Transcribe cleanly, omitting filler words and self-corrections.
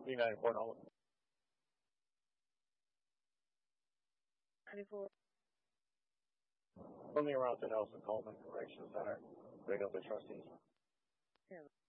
B94 94. Only around the Nelson Coleman Correction Center. Big up the trustees. Yeah.